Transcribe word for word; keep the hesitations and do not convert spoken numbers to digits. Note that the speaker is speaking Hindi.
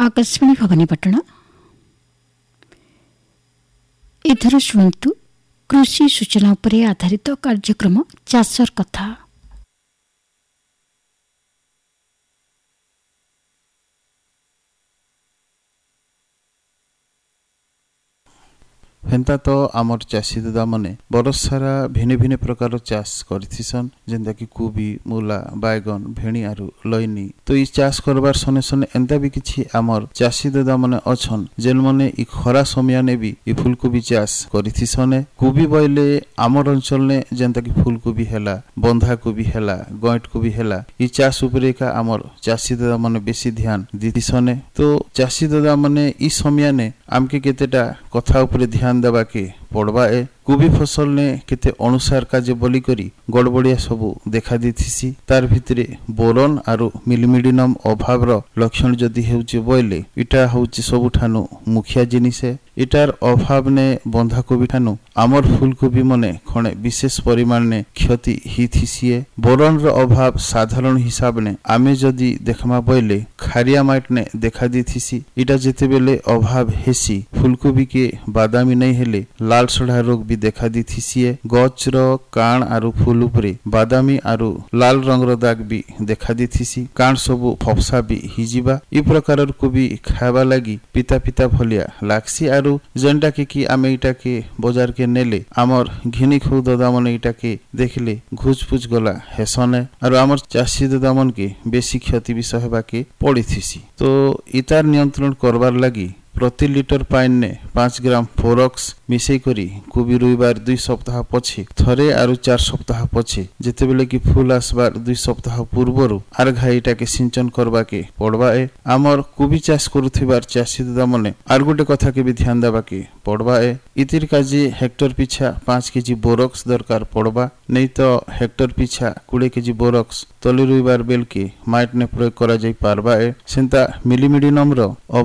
आकाशवाणी भवानीपटना एथर शुणु कृषि सूचना उपरे आधारित कार्यक्रम चाषर कथा। हेन्ता तो आमर चाषी दादा मने बरस सारा भिन्न भिन्न प्रकार चाष करथिसन जेंदा कि कोबी मूला बैगन भेणी आरु लइनी। तो ई चाष करबार सने सने एंता भी किछि आमर चाषी दादा मने अछन जेन मने ई खरा समय ने भी ई फूलकोबी चाष करथिसन। कोबी बइले आमर अंचल ने जेंता कि फूलकोबी हैला बंधा कोबी हैला गइट कोबी हैला ई चाष उपरे का आमर चाषी दादा मने बेसी ध्यान दिथिसन। तो चाषी दादा मने ई समय ने आमके केतेटा कथा उपरे ध्यान देवा के पड़वा ए कोबी फसल ने केते अनुसार काजे बोली करी गड़बड़िया सबू देखा दिथिसी। तार भितरे बोरन आरु मिलिमिडिनम अभाव रो लक्षण जदि हेउचे बोइले इटा होउची सबुठानु मुखिया जिनिस। इटार अभाव ने बंधा कोबी ठानु आमर फूलकोबी मने खणे विशेष परिमाण ने क्षति हिथिसी। बोरन रो अभाव साधारण हिसाब ने आमे जदि देखमा बोइले खारिया माइट ने देखा दिथिसी। इटा जेते बेले अभाव हेसी फूलकोबी के बादामी नहीं हेले लाल सड़ा रोग भी देखा दिथिसी। गच रो कान आरु फूल उपरे बादामी आरु लाल रंग रो दाग भी देखा दिथिसी। कान सबु फपसा भी हिजिबा ई प्रकार कोबी खाबा लागि पिता पिता भलिया लागसी आरु जेंटा के कि आमे इटा के बाजार के नेले आमर घिनी खु दादा मन इटा के देखले घुचपुच गला हेसने आरु आमर चाषी दादा मन के बेसी क्षति भी सहबा के पड़ीथिसी। तो इतार नियंत्रण करबार लागि प्रति लिटर पाइन ने पांच ग्राम फोरक्स मिसई करी कोबी रुइबार दुई सप्ताह पछे थरे आरु चार सप्ताह पछे जेते बेले कि फूल आसबार दुई सप्ताह पूर्वरु आर घाईटा के सिंचन करबा के पड़वा ए। आमर कोबी चाष करुथिबार चाषी दादा मने आर गोटे कथा के भी ध्यान देबा के पड़वा ए। इतिर काजी हेक्टर पिछा पांच केजी बोरक्स दरकार पड़वा नहीं तो हेक्टर पिछा बीस केजी बोरक्स तली रुइबार बेल के माइट ने प्रयोग करा जाई पारबा ए। सेंता मिलिमिडिनम रो